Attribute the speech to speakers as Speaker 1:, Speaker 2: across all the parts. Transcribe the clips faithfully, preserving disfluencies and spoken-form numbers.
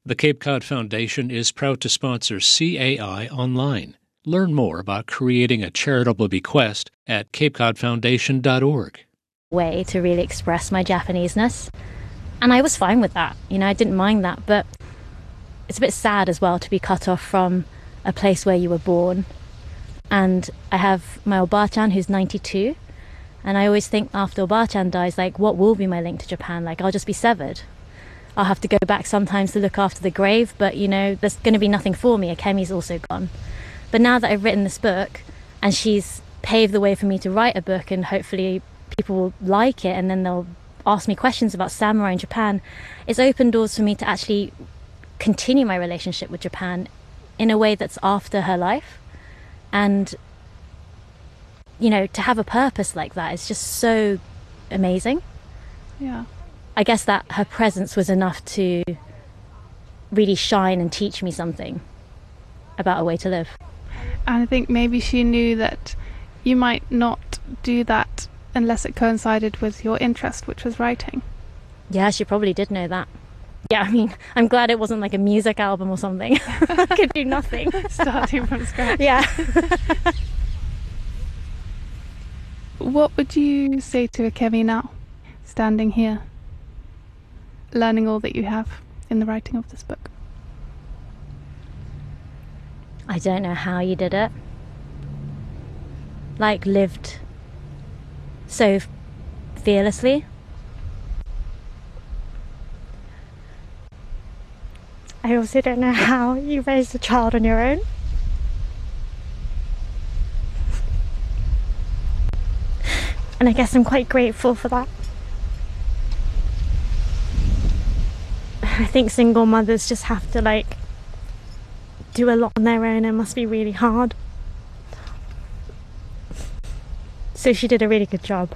Speaker 1: The Cape Cod Foundation is proud to sponsor C A I Online. Learn more about creating a charitable bequest at cape cod foundation dot org.
Speaker 2: Way to really express my Japaneseness. And I was fine with that. You know, I didn't mind that. But it's a bit sad as well to be cut off from a place where you were born. And I have my Oba-chan who's ninety-two. And I always think after Oba-chan dies, like, what will be my link to Japan? Like, I'll just be severed. I'll have to go back sometimes to look after the grave. But, you know, there's going to be nothing for me. Akemi's also gone. But now that I've written this book and she's paved the way for me to write a book and hopefully people will like it and then they'll ask me questions about samurai in Japan, it's opened doors for me to actually continue my relationship with Japan in a way that's after her life. And, you know, to have a purpose like that is just so amazing.
Speaker 3: Yeah.
Speaker 2: I guess that her presence was enough to really shine and teach me something about a way to live.
Speaker 3: And I think maybe she knew that you might not do that unless it coincided with your interest, which was writing.
Speaker 2: Yeah, she probably did know that. Yeah, I mean, I'm glad it wasn't like a music album or something. I could do nothing.
Speaker 3: Starting from scratch.
Speaker 2: Yeah.
Speaker 3: What would you say to Akemi now, standing here, learning all that you have in the writing of this book?
Speaker 2: I don't know how you did it. Like, lived so fearlessly. I also don't know how you raised a child on your own. And I guess I'm quite grateful for that. I think single mothers just have to, like, do a lot on their own. It must be really hard. So she did a really good job.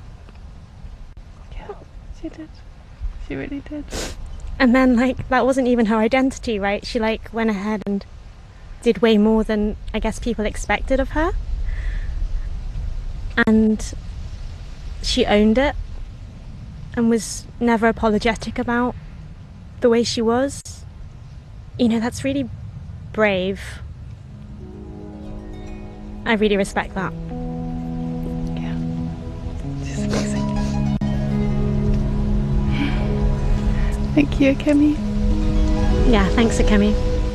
Speaker 3: Yeah, she did. She really did.
Speaker 2: And then, like, that wasn't even her identity, right? She, like, went ahead and did way more than I guess people expected of her. And she owned it and was never apologetic about the way she was. You know, that's really brave. I really respect that.
Speaker 3: Yeah. She's amazing. Thank you, Akemi.
Speaker 2: Yeah, thanks, Akemi.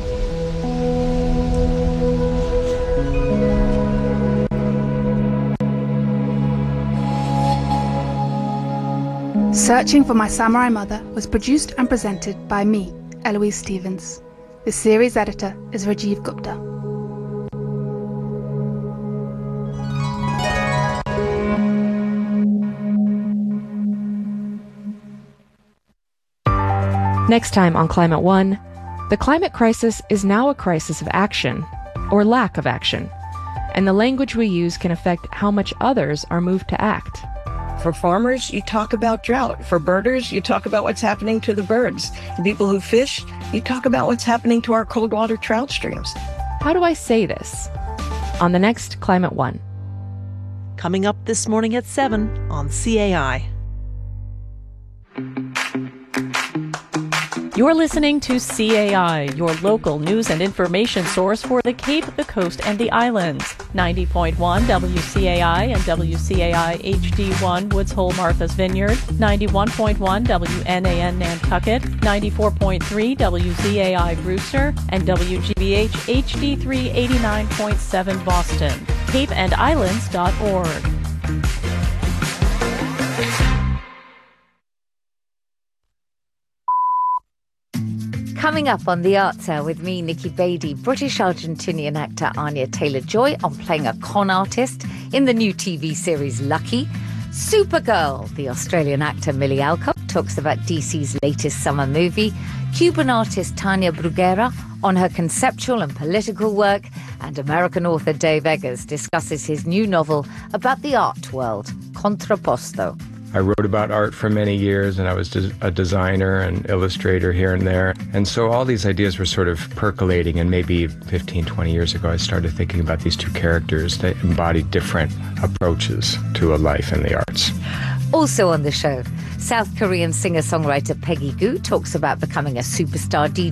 Speaker 4: Searching for My Samurai Mother was produced and presented by me, Eloise Stevens. The series editor is Rajiv Gupta.
Speaker 5: Next time on Climate One, the climate crisis is now a crisis of action, or lack of action, and the language we use can affect how much others are moved to act.
Speaker 6: For farmers, you talk about drought. For birders, you talk about what's happening to the birds. For people who fish, you talk about what's happening to our cold water trout streams.
Speaker 5: How do I say this? On the next Climate One.
Speaker 7: Coming up this morning at seven on C A I. You're listening to C A I, your local news and information source for the Cape, the Coast, and the Islands. ninety point one W C A I and W C A I H D one Woods Hole Martha's Vineyard, ninety-one point one W N A N Nantucket, ninety-four point three W Z A I Brewster, and W G B H H D three eighty-nine point seven Boston. cape and islands dot org.
Speaker 8: Coming up on The Arts Hour with me, Nikki Beattie, British-Argentinian actor Anya Taylor-Joy on playing a con artist in the new T V series Lucky. Supergirl, the Australian actor Millie Alcock talks about D C's latest summer movie. Cuban artist Tania Bruguera on her conceptual and political work. And American author Dave Eggers discusses his new novel about the art world, Contrapposto.
Speaker 9: I wrote about art for many years, and I was a designer and illustrator here and there. And so all these ideas were sort of percolating, and maybe fifteen, twenty years ago, I started thinking about these two characters that embody different approaches to a life in the arts.
Speaker 8: Also on the show, South Korean singer-songwriter Peggy Gou talks about becoming a superstar D J